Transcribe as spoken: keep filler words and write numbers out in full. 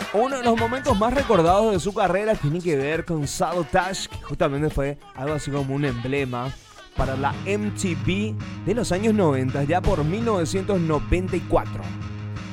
Uno de los momentos más recordados de su carrera tiene que ver con Sabotage, que justamente fue algo así como un emblema para la M T V de los años noventa, ya por mil novecientos noventa y cuatro.